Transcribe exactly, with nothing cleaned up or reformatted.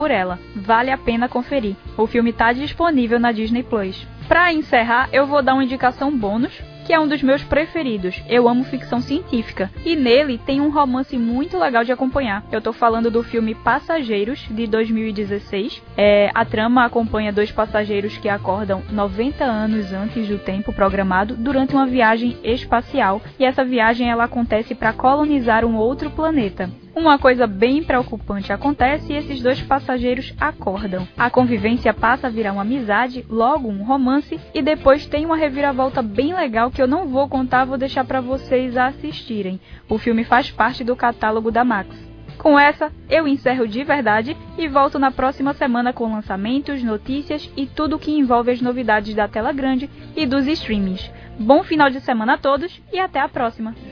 por ela. Vale a pena conferir. O filme está disponível na Disney Plus. Para encerrar, eu vou dar uma indicação bônus, que é um dos meus preferidos. Eu amo ficção científica, e nele tem um romance muito legal de acompanhar. Eu tô falando do filme Passageiros, de dois mil e dezesseis. É, a trama acompanha dois passageiros que acordam noventa anos antes do tempo programado durante uma viagem espacial, e essa viagem ela acontece para colonizar um outro planeta. Uma coisa bem preocupante acontece e esses dois passageiros acordam. A convivência passa a virar uma amizade, logo um romance, e depois tem uma reviravolta bem legal que eu não vou contar, vou deixar para vocês assistirem. O filme faz parte do catálogo da Max. Com essa, eu encerro de verdade e volto na próxima semana com lançamentos, notícias e tudo que envolve as novidades da tela grande e dos streamings. Bom final de semana a todos e até a próxima!